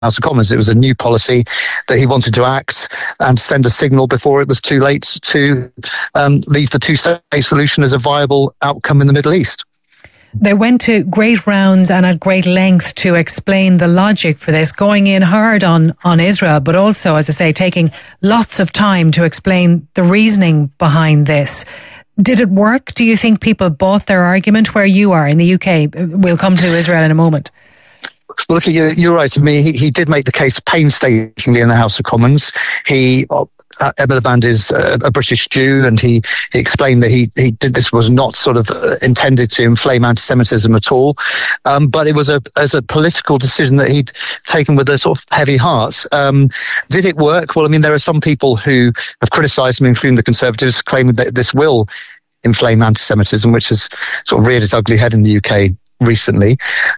House of Commons. It was a new policy that he wanted to act and send a signal before it was too late to leave the two-state solution as a viable outcome in the Middle East. They went to great rounds and at great length to explain the logic for this, going in hard on Israel, but also, as I say, taking lots of time to explain the reasoning behind this. Did it work? Do you think people bought their argument where you are in the UK? We'll come to Israel in a moment. Well, look, you're right. I mean, he did make the case painstakingly in the House of Commons. Ed Miliband is a British Jew, and he explained that he did this was not sort of intended to inflame anti-Semitism at all, but it was as a political decision that he'd taken with a sort of heavy heart. Did it work? Well, I mean, there are some people who have criticised him, including the Conservatives, claiming that this will inflame anti-Semitism, which has sort of reared its ugly head in the UK recently.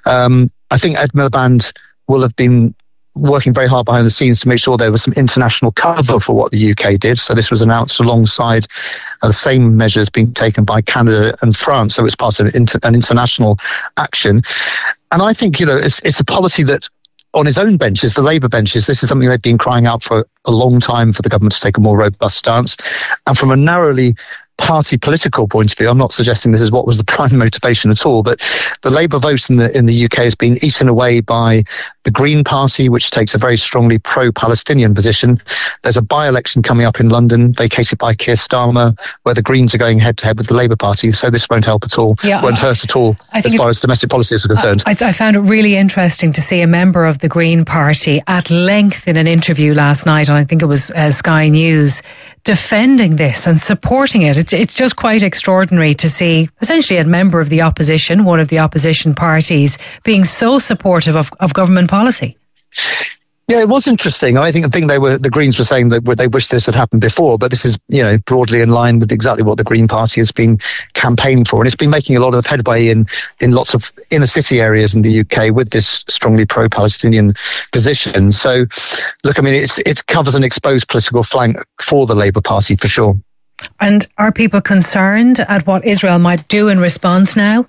I think Ed Miliband will have been working very hard behind the scenes to make sure there was some international cover for what the UK did. So this was announced alongside the same measures being taken by Canada and France. So it's part of an international action. And I think, it's a policy that on his own benches, the Labour benches, this is something they've been crying out for a long time for the government to take a more robust stance. And from a narrowly party political point of view, I'm not suggesting this is what was the prime motivation at all, but the Labour vote in the UK has been eaten away by the Green Party, which takes a very strongly pro-Palestinian position. There's a by-election coming up in London, vacated by Keir Starmer, where the Greens are going head-to-head with the Labour Party, so this won't help at all, won't hurt at all as far as domestic policy is concerned. I found it really interesting to see a member of the Green Party at length in an interview last night, and I think it was Sky News, defending this and supporting it. It's just quite extraordinary to see essentially a member of the opposition, one of the opposition parties, being so supportive of government policy. Yeah, it was interesting. I think the Greens were saying that they wish this had happened before, but this is, broadly in line with exactly what the Green Party has been campaigning for. And it's been making a lot of headway in lots of inner city areas in the UK with this strongly pro-Palestinian position. So, look, I mean, it covers an exposed political flank for the Labour Party for sure. And are people concerned at what Israel might do in response now?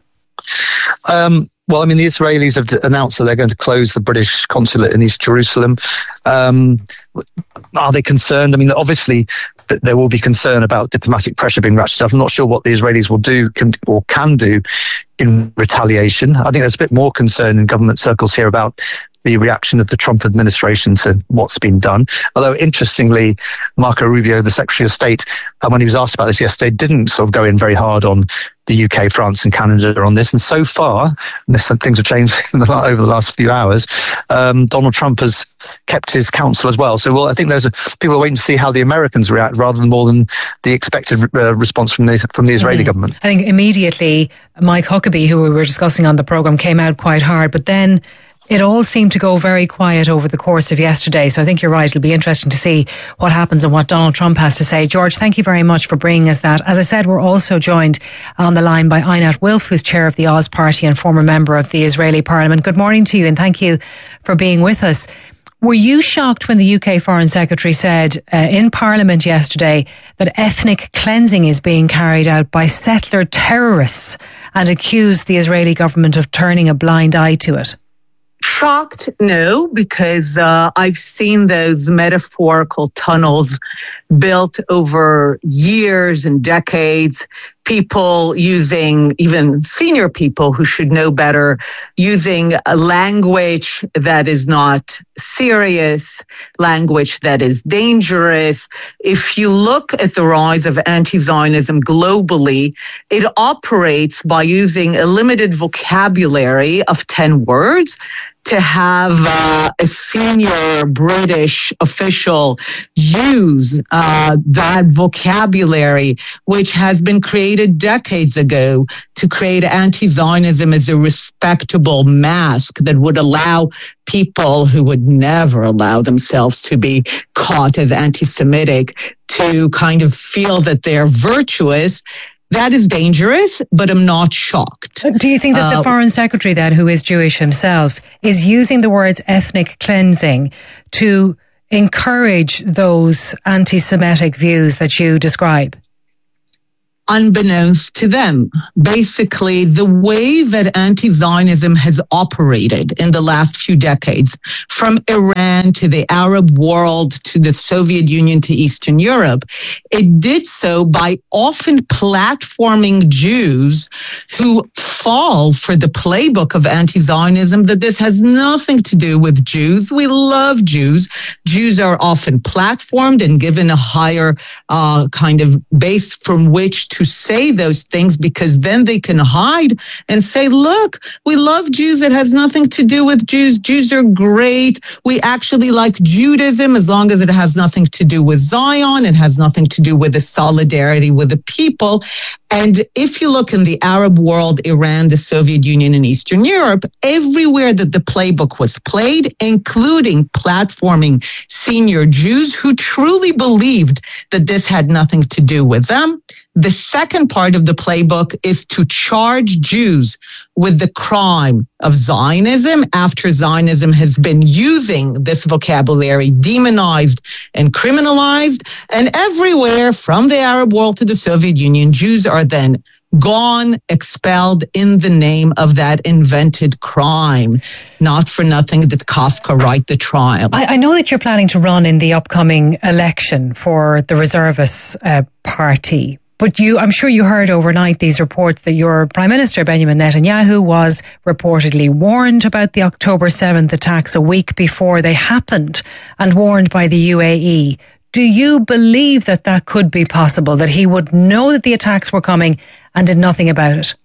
Well, I mean, the Israelis have announced that they're going to close the British consulate in East Jerusalem. Are they concerned? I mean, obviously, there will be concern about diplomatic pressure being ratcheted up. I'm not sure what the Israelis will do can do in retaliation. I think there's a bit more concern in government circles here about the reaction of the Trump administration to what's been done. Although, interestingly, Marco Rubio, the Secretary of State, when he was asked about this yesterday, didn't sort of go in very hard on the UK, France and Canada on this. And so far, unless some things have changed over the last few hours, Donald Trump has kept his counsel as well. So, I think people are waiting to see how the Americans react rather than more than the expected response from the Israeli government. I think immediately Mike Huckabee, who we were discussing on the programme, came out quite hard, but then it all seemed to go very quiet over the course of yesterday. So I think you're right. It'll be interesting to see what happens and what Donald Trump has to say. George, thank you very much for bringing us that. As I said, we're also joined on the line by Einat Wilf, who's chair of the Oz Party and former member of the Israeli Parliament. Good morning to you and thank you for being with us. Were you shocked when the UK Foreign Secretary said in Parliament yesterday that ethnic cleansing is being carried out by settler terrorists and accused the Israeli government of turning a blind eye to it? Shocked? No, because I've seen those metaphorical tunnels built over years and decades. People using, even senior people who should know better, using a language that is not serious, language that is dangerous. If you look at the rise of anti-Zionism globally, it operates by using a limited vocabulary of 10 words to have a senior British official use that vocabulary, which has been created decades ago to create anti-Zionism as a respectable mask that would allow people who would never allow themselves to be caught as anti-Semitic to kind of feel that they're virtuous. That is dangerous, but I'm not shocked. Do you think that the Foreign Secretary then, who is Jewish himself, is using the words ethnic cleansing to encourage those anti-Semitic views that you describe? unbeknownst to them. Basically, the way that anti-Zionism has operated in the last few decades, from Iran to the Arab world to the Soviet Union to Eastern Europe, it did so by often platforming Jews who fall for the playbook of anti-Zionism, that this has nothing to do with Jews. We love Jews. Jews are often platformed and given a higher kind of base from which to say those things, because then they can hide and say, look, we love Jews. It has nothing to do with Jews. Jews are great. We actually like Judaism as long as it has nothing to do with Zion. It has nothing to do with the solidarity with the people. And if you look in the Arab world, Iran, the Soviet Union, and Eastern Europe, everywhere that the playbook was played, including platforming senior Jews who truly believed that this had nothing to do with them. The second part of the playbook is to charge Jews with the crime of Zionism after Zionism has been using this vocabulary, demonized and criminalized. And everywhere from the Arab world to the Soviet Union, Jews are then gone, expelled in the name of that invented crime. Not for nothing did Kafka write The Trial. I know that you're planning to run in the upcoming election for the Reservists Party. But I'm sure you heard overnight these reports that your Prime Minister, Benjamin Netanyahu, was reportedly warned about the October 7th attacks a week before they happened, and warned by the UAE. Do you believe that that could be possible, that he would know that the attacks were coming and did nothing about it?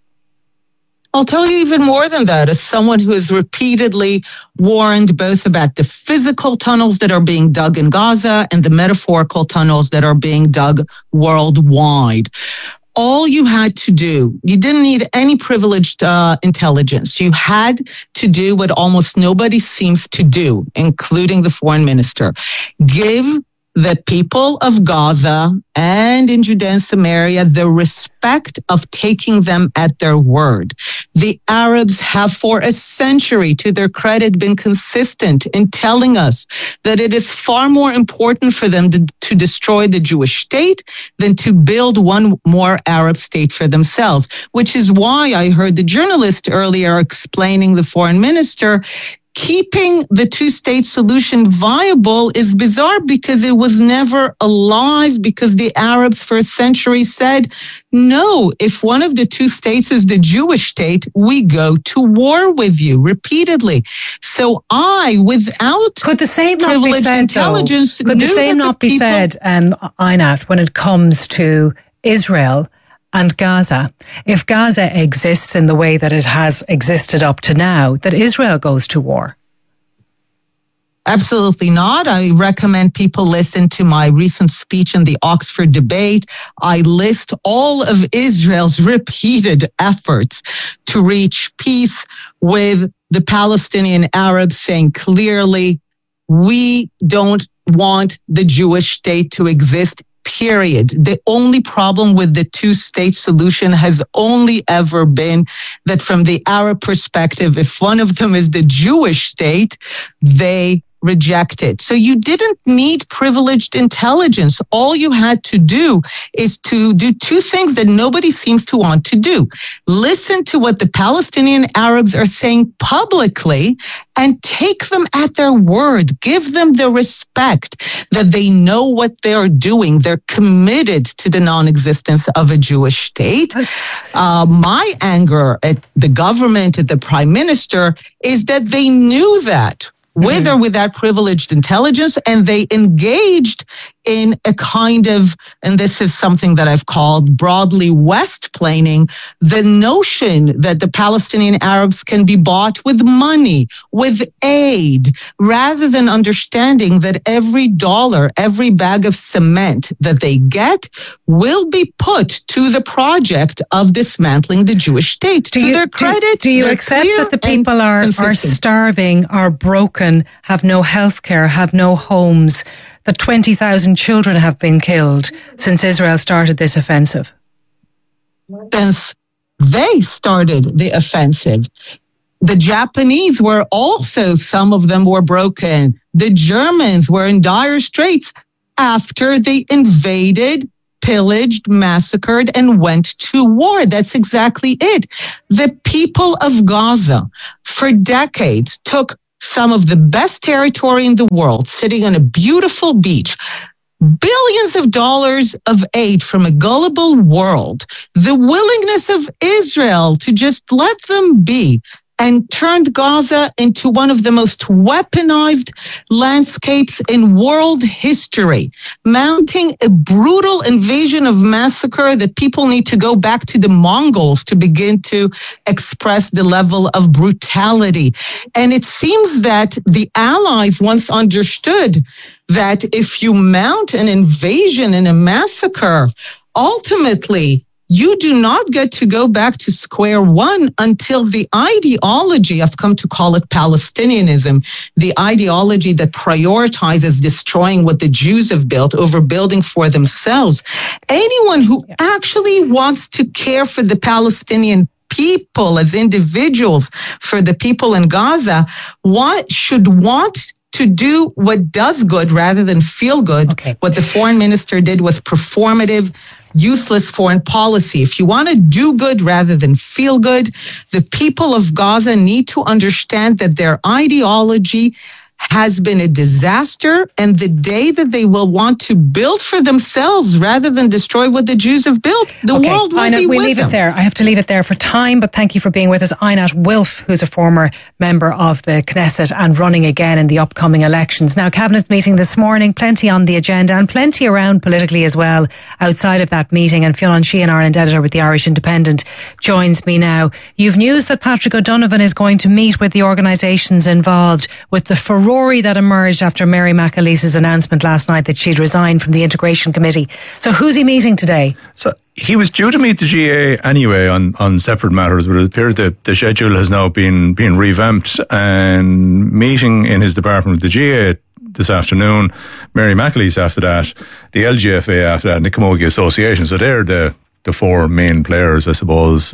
I'll tell you even more than that. As someone who has repeatedly warned both about the physical tunnels that are being dug in Gaza and the metaphorical tunnels that are being dug worldwide. All you had to do, you didn't need any privileged intelligence. You had to do what almost nobody seems to do, including the foreign minister. Give the people of Gaza and in Judea and Samaria the respect of taking them at their word. The Arabs have for a century, to their credit, been consistent in telling us that it is far more important for them to destroy the Jewish state than to build one more Arab state for themselves, which is why I heard the journalist earlier explaining the foreign minister. Keeping the two-state solution viable is bizarre because it was never alive, because the Arabs for a century said, no, if one of the two states is the Jewish state, we go to war with you repeatedly. So without could the same not be said, intelligence, could the same not be said, Einat, when it comes to Israel and Gaza? If Gaza exists in the way that it has existed up to now, that Israel goes to war? Absolutely not. I recommend people listen to my recent speech in the Oxford debate. I list all of Israel's repeated efforts to reach peace with the Palestinian Arabs, saying clearly, we don't want the Jewish state to exist. Period. The only problem with the two-state solution has only ever been that from the Arab perspective, if one of them is the Jewish state, they reject it. So you didn't need privileged intelligence. All you had to do is to do two things that nobody seems to want to do. Listen to what the Palestinian Arabs are saying publicly and take them at their word. Give them the respect that they know what they're doing. They're committed to the non-existence of a Jewish state. My anger at the government, at the prime minister, is that they knew that, with or without privileged intelligence, and they engaged in a kind of, and this is something that I've called broadly West-plaining, the notion that the Palestinian Arabs can be bought with money, with aid, rather than understanding that every dollar, every bag of cement that they get will be put to the project of dismantling the Jewish state. To their credit, do you accept that the people are starving, are broken, have no health care, have no homes, that 20,000 children have been killed since Israel started this offensive? Since they started the offensive. The Japanese were also, some of them were broken. The Germans were in dire straits after they invaded pillaged, massacred, and went to war. That's exactly it. The people of Gaza, for decades, took some of the best territory in the world, sitting on a beautiful beach, billions of dollars of aid from a gullible world, the willingness of Israel to just let them be, and turned Gaza into one of the most weaponized landscapes in world history, mounting a brutal invasion of massacre that people need to go back to the Mongols to begin to express the level of brutality. And it seems that the Allies once understood that if you mount an invasion and a massacre, ultimately, you do not get to go back to square one until the ideology, I've come to call it Palestinianism, the ideology that prioritizes destroying what the Jews have built over building for themselves. Anyone who actually wants to care for the Palestinian people as individuals, for the people in Gaza, should want to do what does good rather than feel good. Okay. What the foreign minister did was performative, useless foreign policy. If you want to do good rather than feel good, the people of Gaza need to understand that their ideology has been a disaster, and the day that they will want to build for themselves rather than destroy what the Jews have built, the world will be with them. We'll leave it there. I have to leave it there for time, but thank you for being with us. Einat Wilf, who's a former member of the Knesset and running again in the upcoming elections. Now, Cabinet meeting this morning, plenty on the agenda and plenty around politically as well outside of that meeting. And Fionn Sheehan, Ireland editor with the Irish Independent, joins me now. You've news that Patrick O'Donovan is going to meet with the organisations involved with the furore that emerged after Mary McAleese's announcement last night that she'd resigned from the Integration Committee. So who's he meeting today? So he was due to meet the GA anyway on separate matters, but it appears that the schedule has now been revamped, and meeting in his department with the GA this afternoon, Mary McAleese after that, the LGFA after that, and the Camogie Association. So they're the four main players, I suppose,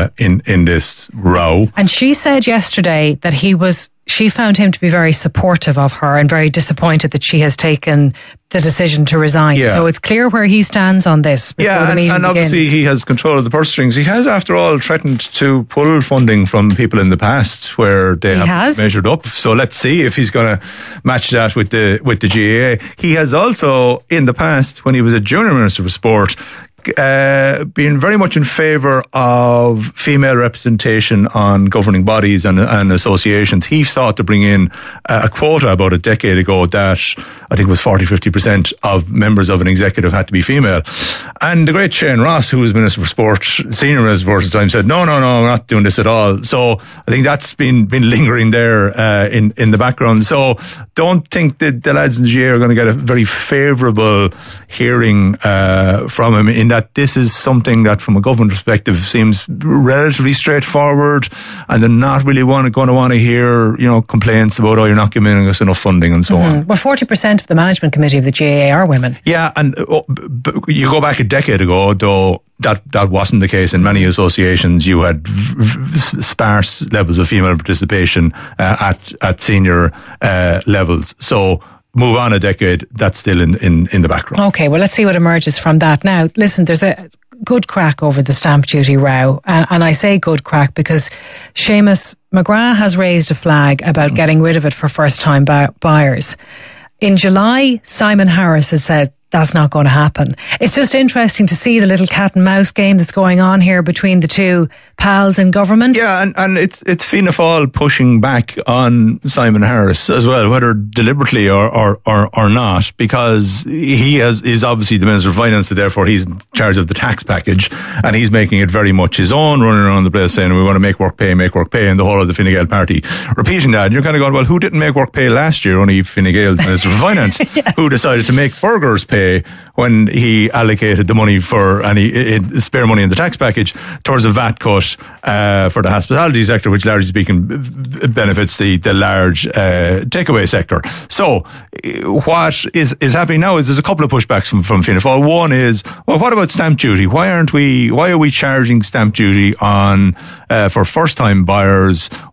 in this row. And she said yesterday that she found him to be very supportive of her and very disappointed that she has taken the decision to resign. Yeah. So it's clear where he stands on this before the meeting and obviously begins. He has control of the purse strings. He has, after all, threatened to pull funding from people in the past where they have measured up. So let's see if he's going to match that with the GAA. He has also, in the past, when he was a junior minister for sport, been very much in favour of female representation on governing bodies and associations. He sought to bring in a quota about a decade ago that I think was 40-50% of members of an executive had to be female. And the great Shane Ross, who was Minister for Sport, Senior Minister for Sport at the time, said, no, we're not doing this at all. So I think that's been lingering there in the background. So don't think that the lads in the GA are going to get a very favourable hearing from him, in that this is something that from a government perspective seems relatively straightforward, and they're not really going to want to hear complaints about, you're not giving us enough funding and so on. Well, 40% of the management committee of the GAA are women. Yeah, and you go back a decade ago, though, that wasn't the case. In many associations, you had sparse levels of female participation at senior levels. So move on a decade, that's still in the background. Okay, well, let's see what emerges from that. Now, listen, there's a good crack over the stamp duty row. And I say good crack because Seamus McGrath has raised a flag about getting rid of it for first-time buyers. In July, Simon Harris has said that's not going to happen. It's just interesting to see the little cat and mouse game that's going on here between the two pals in government. Yeah, and it's Fianna Fáil pushing back on Simon Harris as well, whether deliberately or not, because he is obviously the Minister of Finance, so therefore he's in charge of the tax package, and he's making it very much his own, running around the place saying we want to make work pay, and the whole of the Fine Gael party repeating that. And you're kind of going, well, who didn't make work pay last year? Only Fine Gael, the Minister of Finance, yeah, who decided to make burgers pay when he allocated the money for any spare money in the tax package towards a VAT cut for the hospitality sector, which largely speaking benefits the large takeaway sector. So what is happening now is there's a couple of pushbacks from Fianna Fáil. One is, well, what about stamp duty? Why are we charging stamp duty on for first time buyers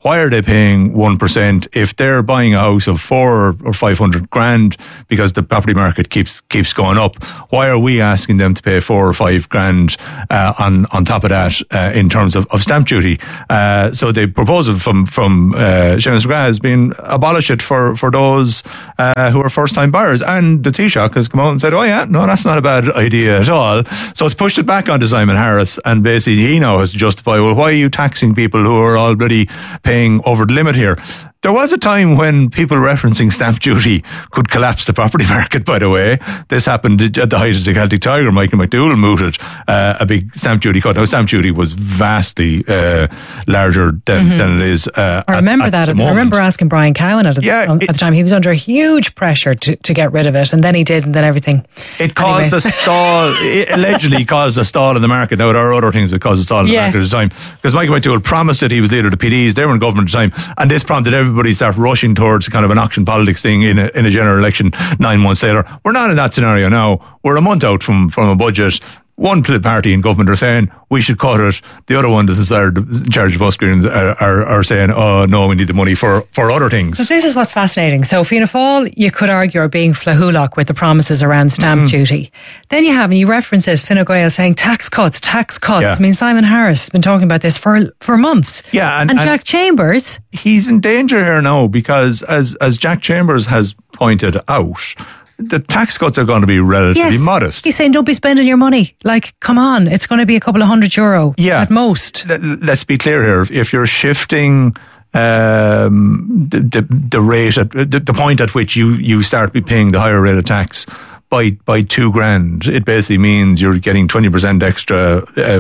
why are they paying 1% if they're buying a house of 400 or 500 grand because the property market keeps going up? Why are we asking them to pay 4 or 5 grand on top of that in terms of stamp duty? So the proposal from Seamus McGrath has been abolish it for those who are first time buyers, and the Taoiseach has come out and said, oh yeah, no, that's not a bad idea at all. So it's pushed it back onto Simon Harris, and basically he now has to justify, well, why are you taxing people who are already paying over the limit here? There was a time when people referencing stamp duty could collapse the property market, by the way. This happened at the height of the Celtic Tiger. Michael McDougall mooted a big stamp duty cut. Now, stamp duty was vastly larger than it is I remember that. I remember asking Brian Cowan at the time. He was under huge pressure to get rid of it, and then he did, and then everything. It caused a stall. It allegedly caused a stall in the market. Now, there are other things that caused a stall in the market at the time. Because Michael McDougall promised that he was leader of the PDs. They were in government at the time, and this prompted everybody start rushing towards kind of an auction politics thing in a general election 9 months later. We're not in that scenario now. We're a month out from a budget. One party in government are saying we should cut it. The other one, this is in charge of bus screens, are saying, oh no, we need the money for other things. So this is what's fascinating. So Fianna Fáil, you could argue, are being flahulach with the promises around stamp duty. Then you have, and you reference this, Fine Gael saying tax cuts. Yeah. I mean, Simon Harris has been talking about this for months. Yeah, and Jack Chambers, he's in danger here now because, as Jack Chambers has pointed out, the tax cuts are going to be relatively modest. He's saying don't be spending your money. Like, come on, it's going to be a couple of €100 at most. Let's be clear here. If you're shifting the rate, the point at which you start paying the higher rate of tax by $2,000, it basically means you're getting 20% extra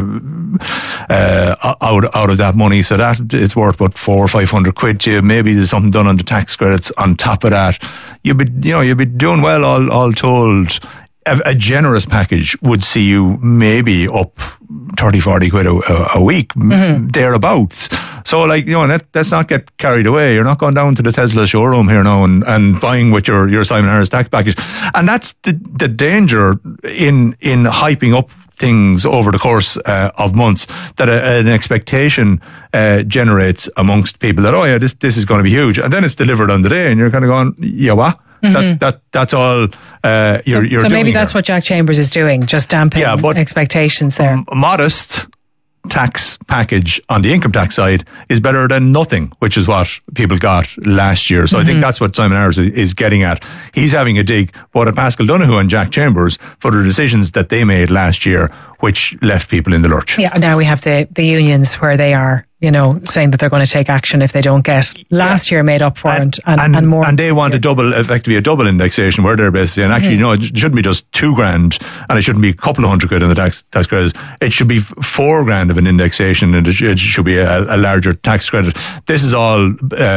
out of that money. So that it's worth about 400 or 500 quid to you. Maybe there's something done on the tax credits on top of that. You'll be doing well all told. A generous package would see you maybe up 30, 40 quid a week, thereabouts. So, let's not get carried away. You're not going down to the Tesla showroom here now and buying with your Simon Harris tax package. And that's the danger in hyping up things over the course of months, that an expectation generates amongst people that, this is going to be huge. And then it's delivered on the day and you're kind of going, yeah, what? That's all you're doing. So maybe that's what Jack Chambers is doing, just damping expectations there. Modest tax package on the income tax side is better than nothing, which is what people got last year. So I think that's what Simon Harris is getting at. He's having a dig both at Paschal Donohoe and Jack Chambers for the decisions that they made last year, which left people in the lurch. Yeah, now we have the unions where they are, saying that they're going to take action if they don't get last year made up for and more. And they want effectively a double indexation where they're basically, and actually, it shouldn't be just $2,000 and it shouldn't be a couple of hundred quid in the tax credits. It should be $4,000 of an indexation and it should be a larger tax credit. This is all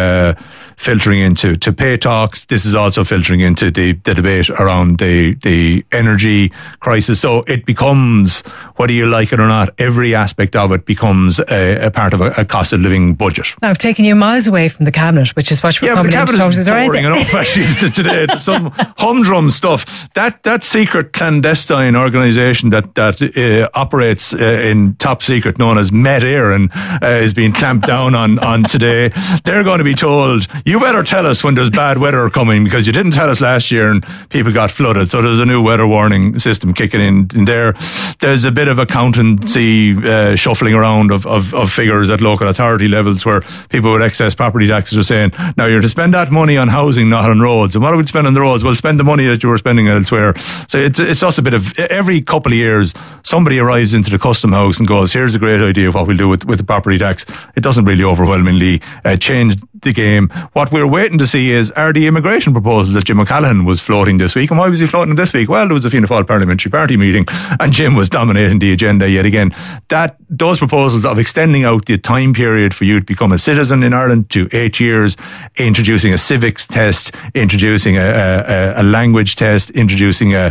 filtering into pay talks. This is also filtering into the debate around the energy crisis. So it becomes, whether you like it or not, every aspect of it becomes a part of a cost of living budget. Now, I've taken you miles away from the cabinet, which is what we're coming into. The cabinet is boring enough actually today. Some humdrum stuff. That secret clandestine organisation that operates in top secret, known as Met-Air, and is being clamped down on today. They're going to be told, you better tell us when there's bad weather coming, because you didn't tell us last year and people got flooded. So there's a new weather warning system kicking in there. There's a bit of accountancy shuffling around of figures at local authority levels where people with excess property taxes are saying, now you're to spend that money on housing, not on roads. And what are we spending on the roads? Well, spend the money that you were spending elsewhere. So it's just a bit of, every couple of years somebody arrives into the custom house and goes, here's a great idea of what we'll do with the property tax. It doesn't really overwhelmingly change the game. What we're waiting to see are the immigration proposals that Jim O'Callaghan was floating this week. And why was he floating this week? Well, there was a Fianna Fáil Parliamentary Party meeting and Jim was dominating the agenda yet again. Those proposals of extending out the time period for you to become a citizen in Ireland to 8 years, introducing a civics test, introducing a language test, introducing a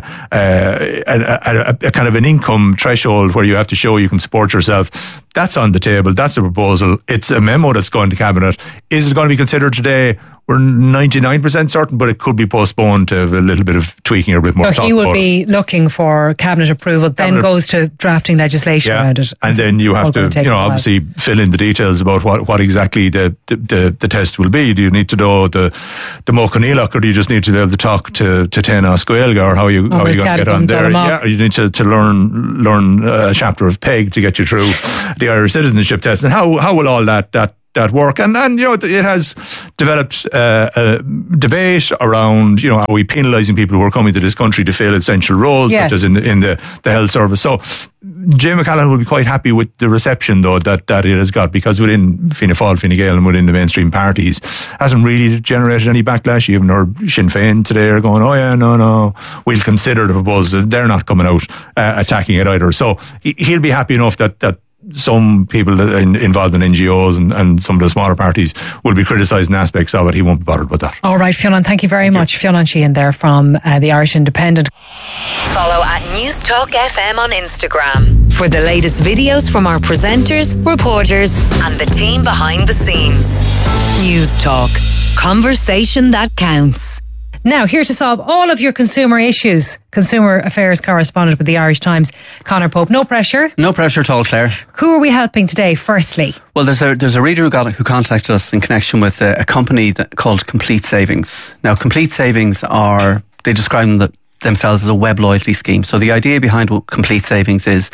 kind of an income threshold where you have to show you can support yourself. That's on the table. That's a proposal. It's a memo that's going to Cabinet. Is it going to be considered today? say we're 99% certain, but it could be postponed to a little bit of tweaking or a bit more. So he will be looking for cabinet approval, then goes to drafting legislation around it. And then you have to, obviously fill in the details about what exactly the test will be. Do you need to know the Mochaneloch, or do you just need to be able to talk to Tena Scoelga, or how are you going to get on there? Yeah, or you need to learn a chapter of PEG to get you through the Irish citizenship test. And how will all that work? And it has developed a debate around, are we penalising people who are coming to this country to fill essential roles, such as in the health service? So Jane McCallaghan will be quite happy with the reception, though, that it has got, because within Fianna Fáil, Fine Gael, and within the mainstream parties, hasn't really generated any backlash. You even heard Sinn Féin today are going, no, we'll consider the proposal. They're not coming out attacking it either. So he'll be happy enough that some people involved in NGOs and some of the smaller parties will be criticising aspects of it. He won't be bothered with that. All right, Fionn, thank you very much. Fionn Sheehan there from the Irish Independent. Follow at News Talk FM on Instagram for the latest videos from our presenters, reporters and the team behind the scenes. News Talk. Conversation that counts. Now, here to solve all of your consumer issues, consumer affairs correspondent with the Irish Times, Conor Pope. No pressure? No pressure at all, Claire. Who are we helping today, firstly? Well, there's a reader who contacted us in connection with a company called Complete Savings. Now, Complete Savings they describe themselves as a web loyalty scheme. So the idea behind Complete Savings is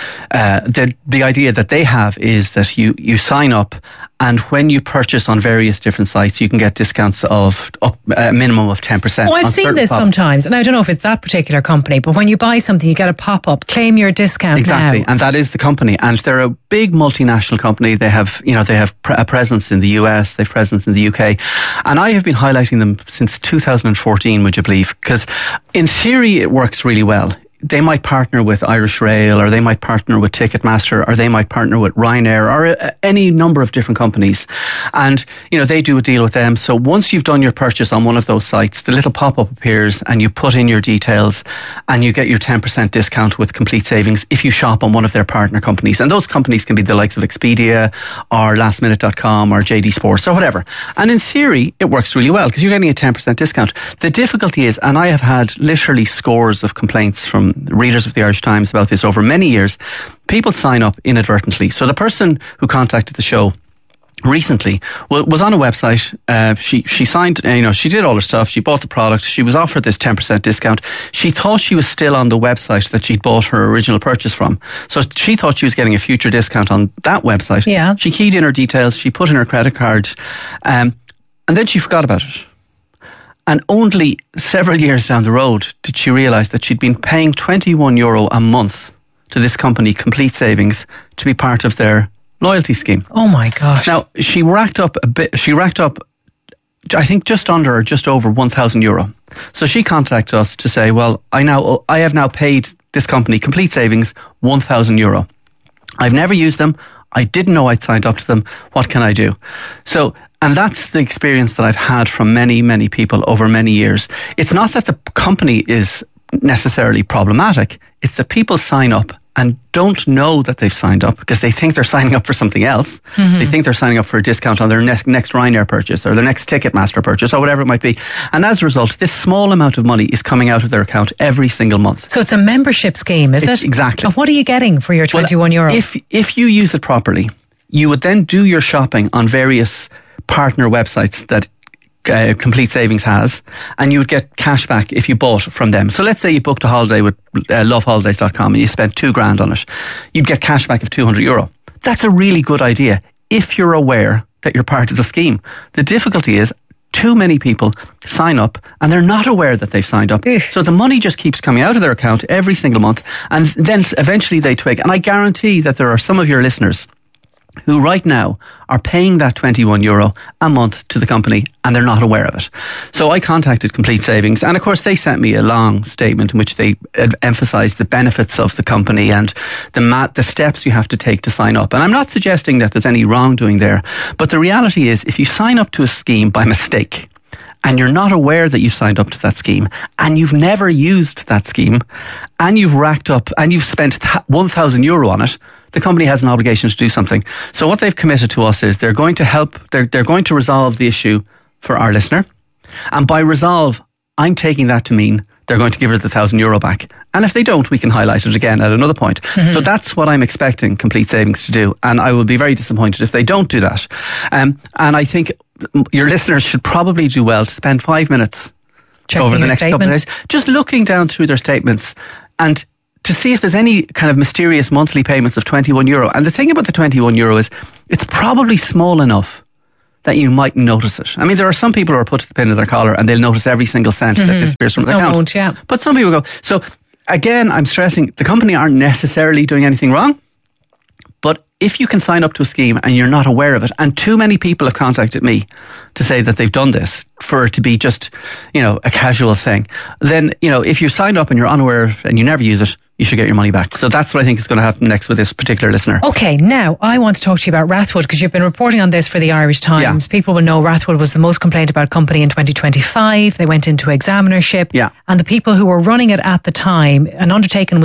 the idea that they have is that you sign up, and when you purchase on various different sites, you can get discounts of a minimum of 10%. Oh, I've seen this sometimes, and I don't know if it's that particular company, but when you buy something, you get a pop-up, claim your discount. Exactly, now. And that is the company, and they're a big multinational company. They have a presence in the US, they have presence in the UK, and I have been highlighting them since 2014, would you believe? Because in theory, it works really well. They might partner with Irish Rail, or they might partner with Ticketmaster, or they might partner with Ryanair, or any number of different companies. And, they do a deal with them. So once you've done your purchase on one of those sites, the little pop-up appears and you put in your details and you get your 10% discount with Complete Savings if you shop on one of their partner companies. And those companies can be the likes of Expedia or lastminute.com or JD Sports or whatever. And in theory, it works really well because you're getting a 10% discount. The difficulty is, and I have had literally scores of complaints from readers of the Irish Times about this over many years, people sign up inadvertently. So the person who contacted the show recently was on a website. She signed, she did all her stuff. She bought the product. She was offered this 10% discount. She thought she was still on the website that she'd bought her original purchase from. So she thought she was getting a future discount on that website. Yeah. She keyed in her details. She put in her credit card. And then she forgot about it. And only several years down the road did she realise that she'd been paying €21 a month to this company, Complete Savings, to be part of their loyalty scheme. Oh my gosh. Now, she racked up, I think, just under or just over €1,000. So she contacted us to say, well, I have now paid this company, Complete Savings, €1,000. I've never used them. I didn't know I'd signed up to them. What can I do? And that's the experience that I've had from many, many people over many years. It's not that the company is necessarily problematic. It's that people sign up and don't know that they've signed up because they think they're signing up for something else. Mm-hmm. They think they're signing up for a discount on their next Ryanair purchase or their next Ticketmaster purchase or whatever it might be. And as a result, this small amount of money is coming out of their account every single month. So it's a membership scheme, is it? Exactly. And what are you getting for your €21? Well, if you use it properly, you would then do your shopping on various partner websites that Complete Savings has, and you would get cash back if you bought from them. So let's say you booked a holiday with loveholidays.com and you spent $2,000 on it. You'd get cash back of €200. That's a really good idea if you're aware that you're part of the scheme. The difficulty is too many people sign up and they're not aware that they've signed up. So the money just keeps coming out of their account every single month, and then eventually they twig. And I guarantee that there are some of your listeners who right now are paying that €21 a month to the company and they're not aware of it. So I contacted Complete Savings, and of course they sent me a long statement in which they emphasised the benefits of the company and the steps you have to take to sign up. And I'm not suggesting that there's any wrongdoing there, but the reality is if you sign up to a scheme by mistake and you're not aware that you signed up to that scheme and you've never used that scheme and you've racked up and you've spent €1,000 on it, the company has an obligation to do something. So what they've committed to us is they're going to help, they're going to resolve the issue for our listener. And by resolve, I'm taking that to mean they're going to give her the €1,000 back. And if they don't, we can highlight it again at another point. Mm-hmm. So that's what I'm expecting Complete Savings to do. And I will be very disappointed if they don't do that. And I think your listeners should probably do well to spend 5 minutes over the next couple of days just looking down through their statements and to see if there's any kind of mysterious monthly payments of €21. And the thing about the €21 is it's probably small enough that you might notice it. I mean, there are some people who are put to the pin of their collar and they'll notice every single cent that disappears from their account. Won't, yeah. But some people go. So again, I'm stressing the company aren't necessarily doing anything wrong. But if you can sign up to a scheme and you're not aware of it, and too many people have contacted me to say that they've done this for it to be just, a casual thing, then, if you signed up and you're unaware of it and you never use it, you should get your money back. So that's what I think is going to happen next with this particular listener. Okay, now I want to talk to you about Rathwood because you've been reporting on this for the Irish Times. Yeah. People will know Rathwood was the most complained about company in 2025. They went into examinership. Yeah. And the people who were running it at the time, an undertaking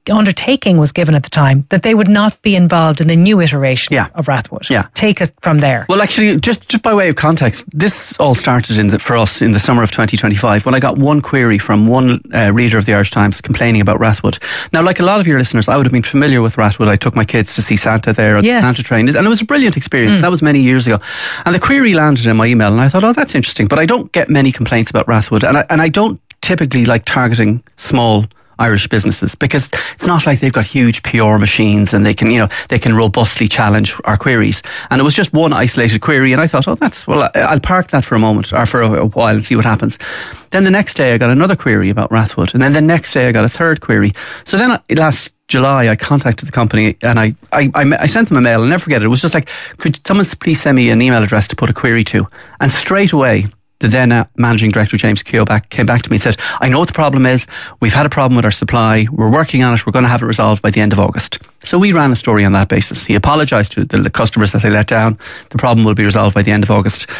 was given at the time that they would not be involved in the new iteration of Rathwood. Yeah. Take it from there. Well, actually, just by way of context, this all started for us in the summer of 2025 when I got one query from one reader of the Irish Times complaining about Rathwood. Now, like a lot of your listeners, I would have been familiar with Rathwood. I took my kids to see Santa there on the Santa train, and it was a brilliant experience. That was many years ago. And the query landed in my email, and I thought, that's interesting. But I don't get many complaints about Rathwood, and I don't typically like targeting small Irish businesses because it's not like they've got huge PR machines and they can robustly challenge our queries. And it was just one isolated query, and I thought, I'll park that for a moment or for a while and see what happens. Then the next day I got another query about Rathwood, and then the next day I got a third query. So then last July I contacted the company and I sent them a mail. I'll never forget it. It was just like, could someone please send me an email address to put a query to? And straight away the then managing director, James Keogh, came back to me and said, I know what the problem is. We've had a problem with our supply. We're working on it. We're going to have it resolved by the end of August. So we ran a story on that basis. He apologised to the customers that they let down. The problem will be resolved by the end of August.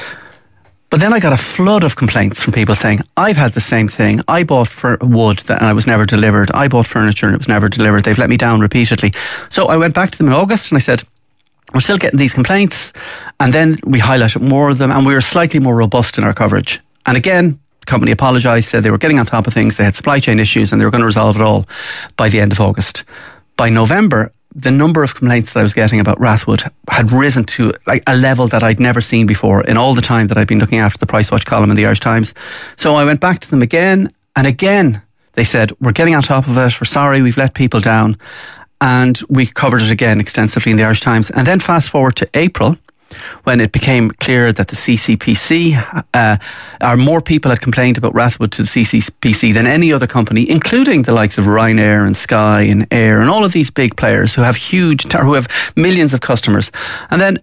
But then I got a flood of complaints from people saying, I've had the same thing. I bought wood and I was never delivered. I bought furniture and it was never delivered. They've let me down repeatedly. So I went back to them in August and I said, we're still getting these complaints. And then we highlighted more of them and we were slightly more robust in our coverage. And again, the company apologised, said they were getting on top of things. They had supply chain issues and they were going to resolve it all by the end of August. By November, the number of complaints that I was getting about Rathwood had risen to like a level that I'd never seen before in all the time that I'd been looking after the Price Watch column in the Irish Times. So I went back to them again and again. They said, we're getting on top of it. We're sorry, we've let people down. And we covered it again extensively in the Irish Times. And then fast forward to April, when it became clear that the CCPC, more people had complained about Rathwood to the CCPC than any other company, including the likes of Ryanair and Sky and Air and all of these big players who have who have millions of customers. And then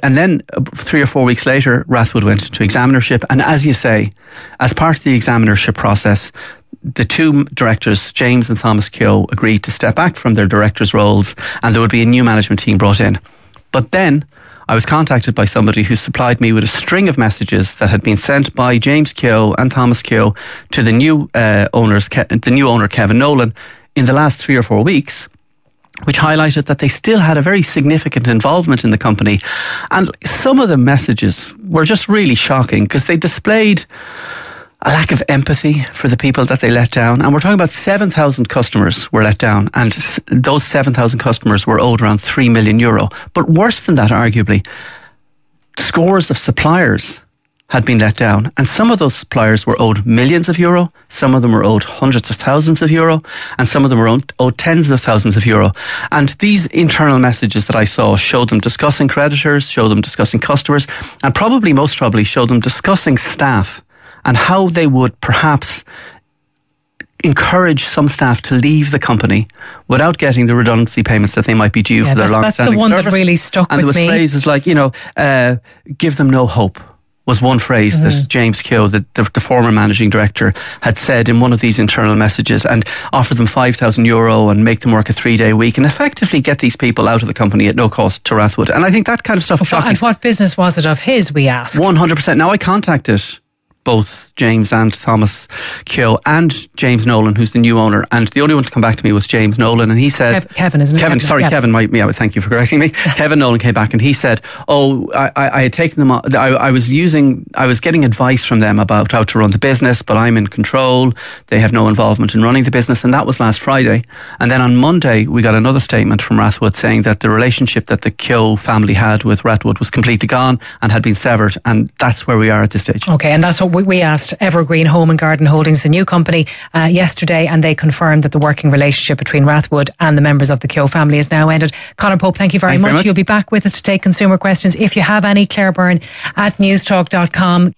3 or 4 weeks later, Rathwood went into examinership. And as you say, as part of the examinership process, the two directors, James and Thomas Keogh, agreed to step back from their directors' roles and there would be a new management team brought in. But then I was contacted by somebody who supplied me with a string of messages that had been sent by James Keogh and Thomas Keogh to the new owner, Kevin Nolan, in the last 3 or 4 weeks, which highlighted that they still had a very significant involvement in the company. And some of the messages were just really shocking because they displayed a lack of empathy for the people that they let down. And we're talking about 7,000 customers were let down. And those 7,000 customers were owed around €3 million. But worse than that, arguably, scores of suppliers had been let down. And some of those suppliers were owed millions of euro. Some of them were owed hundreds of thousands of euro. And some of them were owed tens of thousands of euro. And these internal messages that I saw showed them discussing creditors, showed them discussing customers, and probably most troubling, showed them discussing staff and how they would perhaps encourage some staff to leave the company without getting the redundancy payments that they might be due for their long-standing service. That's the one that really stuck with me. And there was phrases like, give them no hope was one phrase that James Keogh, the former managing director, had said in one of these internal messages, and offer them €5,000 and make them work a 3-day week and effectively get these people out of the company at no cost to Rathwood. And I think that kind of stuff is shocking. And what business was it of his, we asked? 100%. Now I contacted both James and Thomas Keogh and James Nolan, who's the new owner. And the only one to come back to me was James Nolan. And he said... Kevin, isn't it? Kevin. Thank you for correcting me. Kevin Nolan came back and he said, I had taken them on... I was getting advice from them about how to run the business, but I'm in control. They have no involvement in running the business. And that was last Friday. And then on Monday, we got another statement from Rathwood saying that the relationship that the Keogh family had with Rathwood was completely gone and had been severed. And that's where we are at this stage. Okay, and that's what we asked Evergreen Home and Garden Holdings, the new company, yesterday, and they confirmed that the working relationship between Rathwood and the members of the Keogh family is now ended. Conor Pope, thank you very much. You'll be back with us to take consumer questions. If you have any, Claire Byrne at newstalk.com.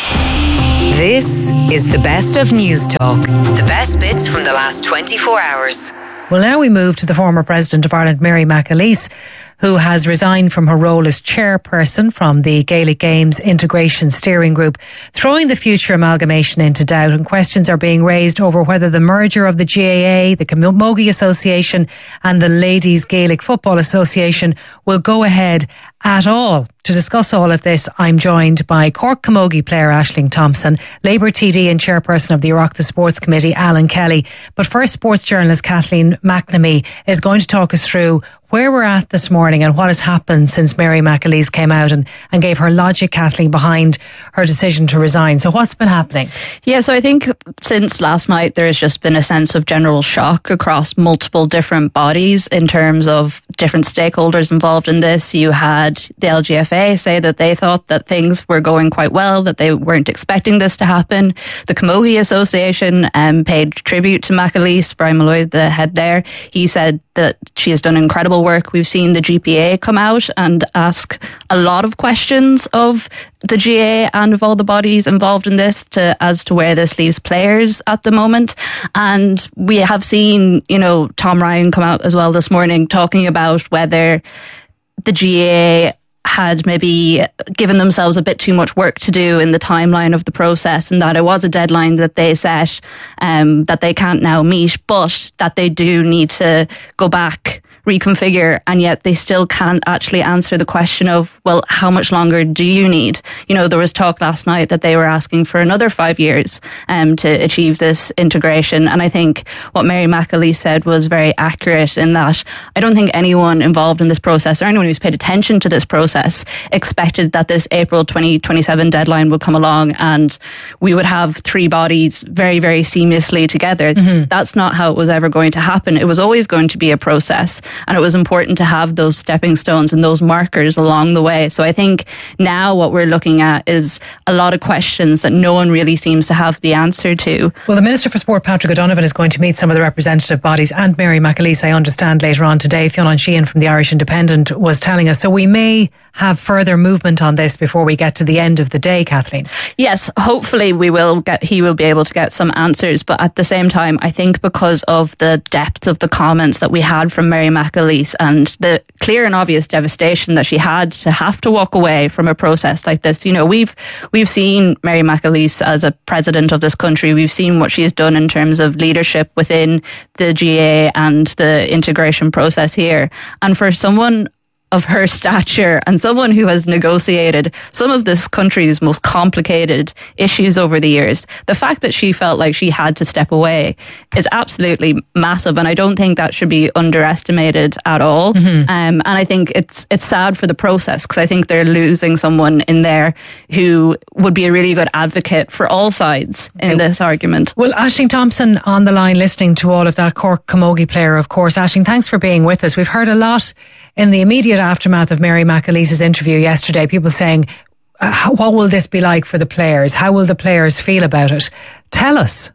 This is the best of News Talk. The best bits from the last 24 hours. Well, now we move to the former President of Ireland, Mary McAleese, who has resigned from her role as chairperson from the Gaelic Games Integration Steering Group, throwing the future amalgamation into doubt, and questions are being raised over whether the merger of the GAA, the Camogie Association and the Ladies Gaelic Football Association will go ahead at all. To discuss all of this, I'm joined by Cork Camogie player Aisling Thompson, Labour TD and chairperson of the Oireachtas Sports Committee, Alan Kelly. But first, sports journalist Kathleen McNamee is going to talk us through where we're at this morning and what has happened since Mary McAleese came out and gave her logic, Kathleen, behind her decision to resign. So what's been happening? Yeah, so I think since last night there has just been a sense of general shock across multiple different bodies in terms of different stakeholders involved in this. You had the LGFA say that they thought that things were going quite well, that they weren't expecting this to happen. The Camogie Association paid tribute to McAleese. Brian Malloy, the head there, he said that she has done incredible work. We've seen the GPA come out and ask a lot of questions of the GAA and of all the bodies involved in this as to where this leaves players at the moment. And we have seen, Tom Ryan come out as well this morning talking about whether the GAA had maybe given themselves a bit too much work to do in the timeline of the process, and that it was a deadline that they set that they can't now meet, but that they do need to go back, reconfigure, and yet they still can't actually answer the question of, well, how much longer do you need? There was talk last night that they were asking for another 5 years to achieve this integration. And I think what Mary McAleese said was very accurate in that I don't think anyone involved in this process or anyone who's paid attention to this process expected that this April 2027 deadline would come along and we would have three bodies very, very seamlessly together. Mm-hmm. That's not how it was ever going to happen. It was always going to be a process. And it was important to have those stepping stones and those markers along the way. So I think now what we're looking at is a lot of questions that no one really seems to have the answer to. Well, the Minister for Sport, Patrick O'Donovan, is going to meet some of the representative bodies and Mary McAleese, I understand, later on today. Fionn Sheehan from the Irish Independent was telling us. So we may have further movement on this before we get to the end of the day, Kathleen. Yes, hopefully he will be able to get some answers. But at the same time, I think because of the depth of the comments that we had from Mary McAleese and the clear and obvious devastation that she had to have to walk away from a process like this, we've seen Mary McAleese as a president of this country. We've seen what she has done in terms of leadership within the GAA and the integration process here. And for someone of her stature and someone who has negotiated some of this country's most complicated issues over the years, the fact that she felt like she had to step away is absolutely massive, and I don't think that should be underestimated at all. Mm-hmm. And I think it's sad for the process, because I think they're losing someone in there who would be a really good advocate for all sides in this argument. Well, Aisling Thompson on the line listening to all of that, Cork Camogie player, of course. Aisling, thanks for being with us. We've heard a lot in the immediate aftermath of Mary McAleese's interview yesterday, people saying, what will this be like for the players? How will the players feel about it? Tell us.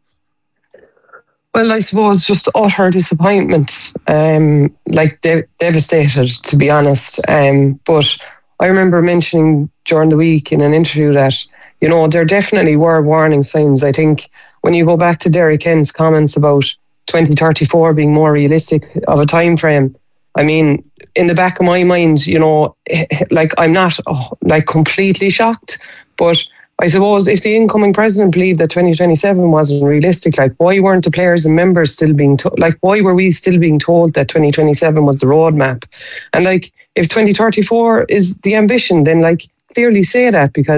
Well, I suppose just utter disappointment, devastated, to be honest. But I remember mentioning during the week in an interview that, there definitely were warning signs. I think when you go back to Derry Kenn's comments about 2034 being more realistic of a time frame, I mean, in the back of my mind, I'm not completely shocked, but I suppose if the incoming president believed that 2027 wasn't realistic, why weren't the players and members still being why were we still being told that 2027 was the roadmap? And if 2034 is the ambition, then clearly say that, because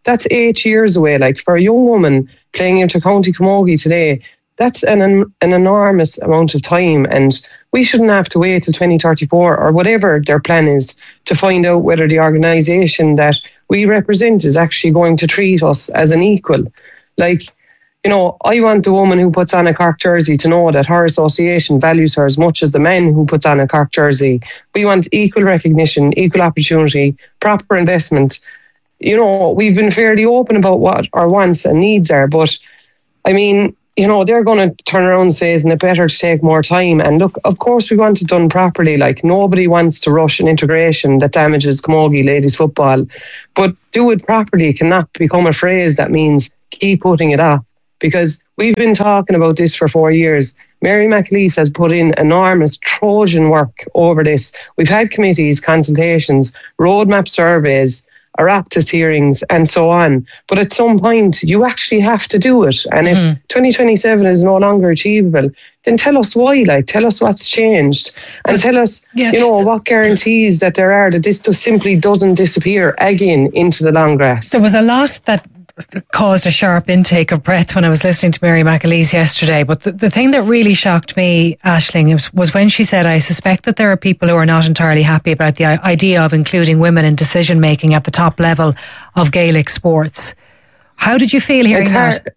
that's 8 years away. Like, for a young woman playing into County Camogie today, that's an enormous amount of time, and we shouldn't have to wait till 2034 or whatever their plan is to find out whether the organisation that we represent is actually going to treat us as an equal. Like, you know, I want the woman who puts on a Cork jersey to know that her association values her as much as the man who puts on a Cork jersey. We want equal recognition, equal opportunity, proper investment. You know, we've been fairly open about what our wants and needs are, but I mean, you know, they're going to turn around and say, isn't it better to take more time? And look, of course we want it done properly. Like, nobody wants to rush an integration that damages camogie ladies football. But do it properly cannot become a phrase that means keep putting it off. Because we've been talking about this for 4 years. Mary McAleese has put in enormous Trojan work over this. We've had committees, consultations, roadmap surveys, Oireachtas hearings and so on. But at some point, you actually have to do it. And if 2027 is no longer achievable, then tell us why, like, tell us what's changed. And tell us, you know, what guarantees that there are that this just simply doesn't disappear again into the long grass. There was a lot that caused a sharp intake of breath when I was listening to Mary McAleese yesterday. But the thing that really shocked me, Aisling, was when she said, I suspect that there are people who are not entirely happy about the idea of including women in decision making at the top level of Gaelic sports. How did you feel hearing that?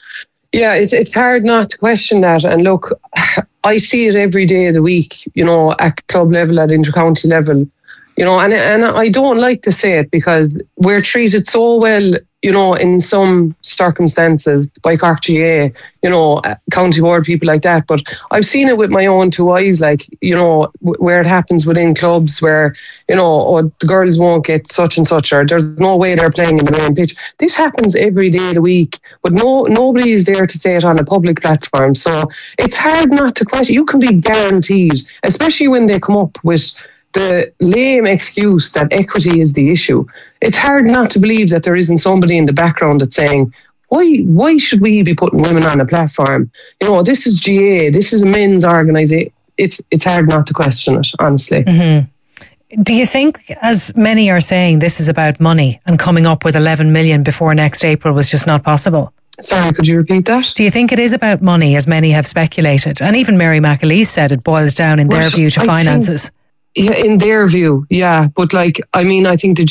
Yeah, it's hard not to question that. And look, I see it every day of the week, you know, at club level, at intercounty level, you know, and I don't like to say it because we're treated so well, you know, in some circumstances by Cork GA, you know, county board, people like that. But I've seen it with my own two eyes, like, you know, where it happens within clubs where, you know, the girls won't get such and such, or there's no way they're playing in the main pitch. This happens every day of the week, but nobody is there to say it on a public platform. So it's hard not to question. You can be guaranteed, especially when they come up with the lame excuse that equity is the issue. It's hard not to believe that there isn't somebody in the background that's saying, why should we be putting women on a platform? You know, this is GA, this is a men's organisation. It's hard not to question it, honestly. Mm-hmm. Do you think, as many are saying, this is about money and coming up with 11 million before next April was just not possible? Sorry, could you repeat that? Do you think it is about money, as many have speculated? And even Mary McAleese said it boils down, in their view, to finances. Yeah, in their view, yeah. But like, I mean, I think the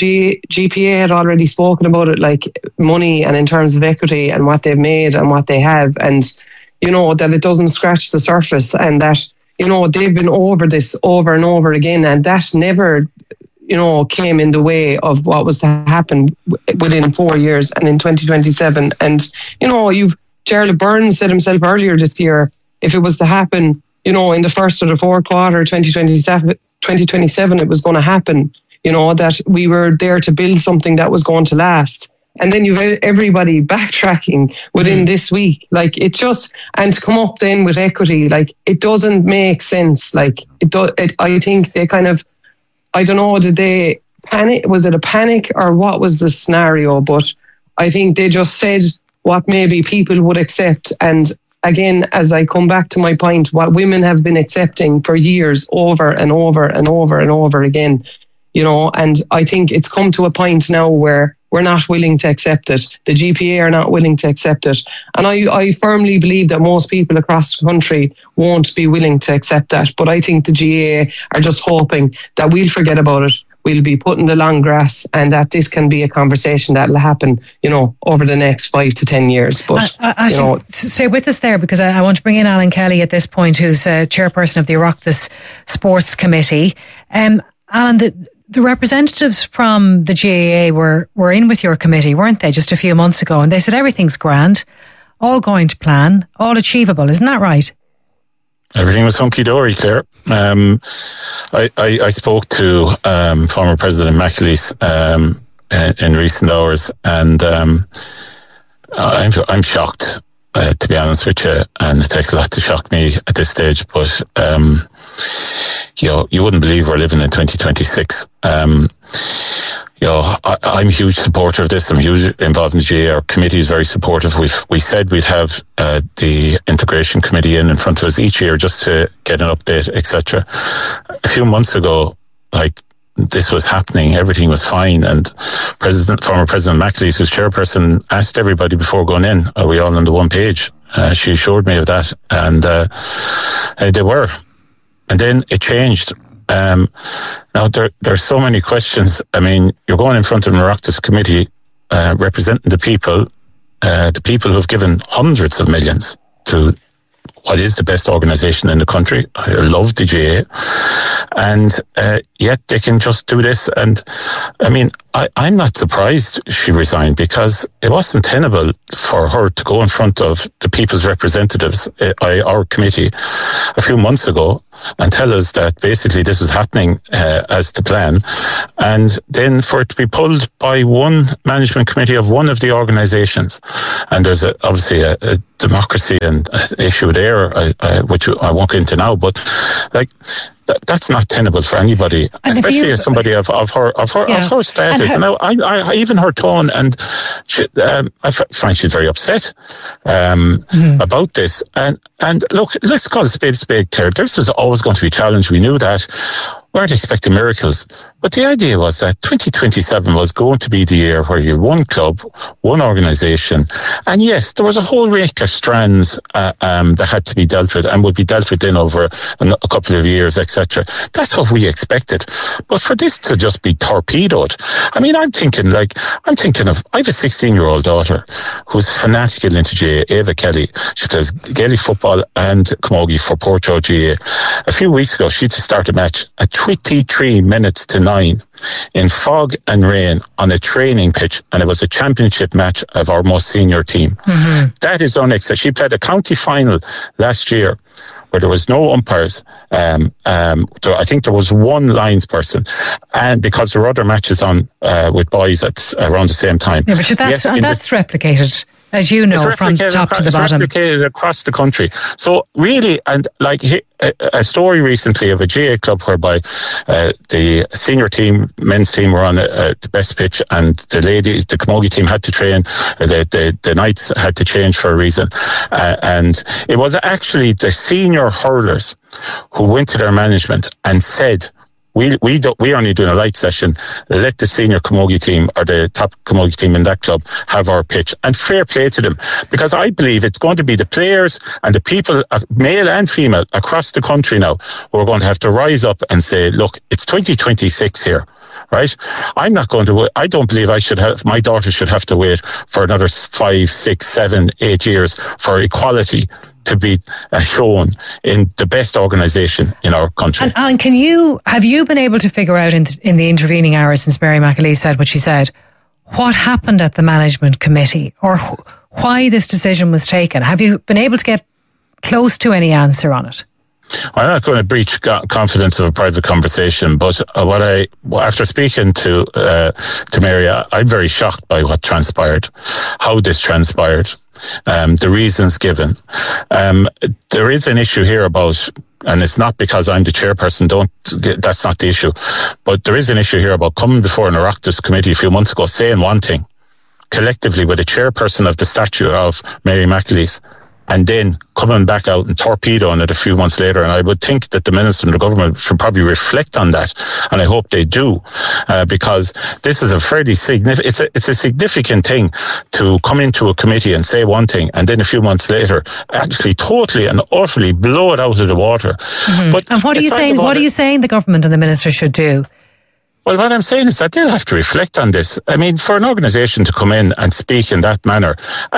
GPA had already spoken about it, like money and in terms of equity and what they've made and what they have. And, you know, that it doesn't scratch the surface and that, you know, they've been over this over and over again. And that never, you know, came in the way of what was to happen within 4 years and in 2027. And, you know, Gerald Burns said himself earlier this year, if it was to happen, you know, in the first or the fourth quarter, 2027, it was going to happen, you know, that we were there to build something that was going to last. And then you've everybody backtracking within this week. Like, it just, and to come up then with equity, like, it doesn't make sense. Like, I think they kind of, I don't know, did they panic? Was it a panic or what was the scenario? But I think they just said what maybe people would accept. And again, as I come back to my point, what women have been accepting for years over and over and over and over again, you know, and I think it's come to a point now where we're not willing to accept it. The GPA are not willing to accept it. And I firmly believe that most people across the country won't be willing to accept that. But I think the GAA are just hoping that we'll forget about it. We'll be put in the long grass and that this can be a conversation that'll happen, you know, over the next 5 to 10 years. But, you know, stay with us there because I want to bring in Alan Kelly at this point, who's chairperson of the Oireachtas Sports Committee. Alan, the representatives from the GAA were in with your committee, weren't they, just a few months ago? And they said everything's grand, all going to plan, all achievable. Isn't that right? Everything was hunky-dory, Claire. I spoke to former President McAleese in recent hours, and I'm shocked, to be honest with you, and it takes a lot to shock me at this stage, but you know, you wouldn't believe we're living in 2026. You know, I'm a huge supporter of this. I'm huge involved in the GAA. Our committee is very supportive. We said we'd have the integration committee in front of us each year just to get an update, etc. A few months ago, like, this was happening, everything was fine, and former President McAleese, who's chairperson, asked everybody before going in, are we all on the one page? She assured me of that, and they were. And then it changed. Now, there are so many questions. I mean, you're going in front of an Oireachtas committee representing the people who've given hundreds of millions to what is the best organisation in the country. I love the GAA. And yet they can just do this. And I mean, I'm not surprised she resigned, because it wasn't tenable for her to go in front of the people's representatives, our committee, a few months ago and tell us that basically this was happening as the plan, and then for it to be pulled by one management committee of one of the organisations. And there's obviously a democracy and issue there, which I won't get into now, but like, that's not tenable for anybody, and especially as somebody of her status. And I even her tone, and I find she's very upset about this. And look, let's call it a spade, Claire. This was always going to be a challenge. We knew that. We weren't expecting miracles. But the idea was that 2027 was going to be the year where you had one club, one organisation. And yes, there was a whole rake of strands that had to be dealt with and would be dealt with in over a couple of years, etc. That's what we expected. But for this to just be torpedoed, I mean, I'm thinking of, I have a 16-year-old daughter who's fanatical into GAA, Ava Kelly. She plays Gaelic football and camogie for Portrush GAA. A few weeks ago, she had to start a match at 23 minutes to 9 in fog and rain on a training pitch, and it was a championship match of our most senior team. Mm-hmm. That is unacceptable. She played a county final last year where there was no umpires. I think there was one lines person, and because there were other matches on with boys at around the same time. Yeah, but that's replicated, as you know, from top to the bottom. It's replicated across the country. So really, and like a story recently of a GAA club whereby the senior team, men's team, were on the best pitch, and the camogie team had to train. The nights had to change for a reason, and it was actually the senior hurlers who went to their management and said, We only doing a light session. Let the senior camogie team or the top camogie team in that club have our pitch, and fair play to them, because I believe it's going to be the players and the people, male and female, across the country now, who are going to have to rise up and say, look, it's 2026 here. Right? I don't believe my daughter should have to wait for another 5, 6, 7, 8 years for equality to be shown in the best organisation in our country. And have you been able to figure out in the intervening hours since Mary McAleese said what she said, what happened at the management committee, or why this decision was taken? Have you been able to get close to any answer on it? I'm not going to breach confidence of a private conversation, but after speaking to Mary, I'm very shocked by what transpired, how this transpired, the reasons given. There is an issue here about, and it's not because I'm the chairperson, that's not the issue, but there is an issue here about coming before an Oireachtas committee a few months ago, saying one thing, collectively with a chairperson of the stature of Mary McAleese, and then coming back out and torpedoing it a few months later. And I would think that the minister and the government should probably reflect on that, and I hope they do, because this is a fairly significant. It's a significant thing to come into a committee and say one thing, and then a few months later, actually totally and utterly blow it out of the water. Mm-hmm. But and what are you saying? What are you saying the government and the minister should do? Well, what I'm saying is that they'll have to reflect on this. I mean, for an organisation to come in and speak in that manner,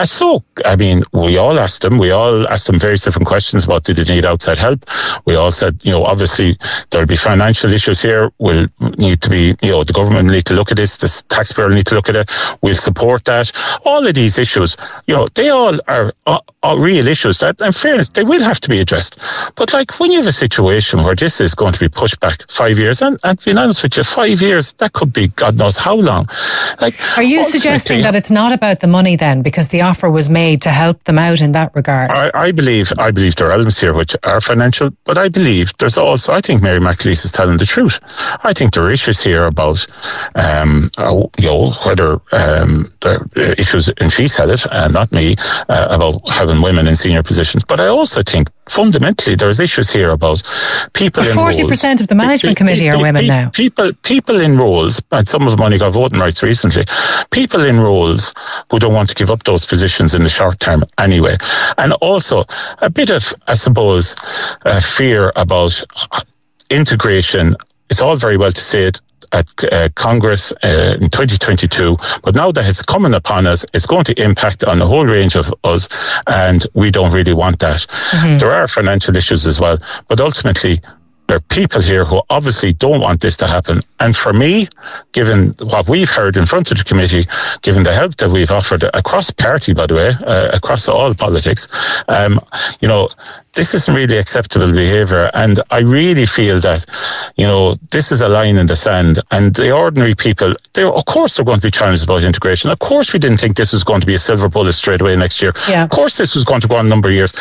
we all asked them various different questions about did they need outside help. We all said, obviously there'll be financial issues here. We'll need to be, the government will need to look at this. The taxpayer will need to look at it. We'll support that. All of these issues, they all are real issues that, in fairness, they will have to be addressed. But when you have a situation where this is going to be pushed back 5 years, and being honest with you, 5 years, that could be God knows how long. Are you suggesting that it's not about the money then, because the offer was made to help them out in that regard? I believe there are elements here which are financial, but I believe there's also, I think Mary McAleese is telling the truth. I think there are issues here about, whether there are issues, and she said it, not me, about having women in senior positions. But I also think fundamentally there's issues here about people. 40% of the management committee are women now. People people in roles, and some of them only got voting rights recently, people in roles who don't want to give up those positions in the short term anyway. And also a bit of, I suppose, fear about integration. It's all very well to say it at Congress in 2022, but now that it's coming upon us, it's going to impact on a whole range of us, and we don't really want that. There are financial issues as well, but ultimately there are people here who obviously don't want this to happen. And for me, given what we've heard in front of the committee, given the help that we've offered across party, by the way, across all politics, this isn't really acceptable behaviour. And I really feel that, this is a line in the sand. And the ordinary people, of course they're going to be challenged about integration. Of course we didn't think this was going to be a silver bullet straight away next year. Yeah. Of course this was going to go on a number of years.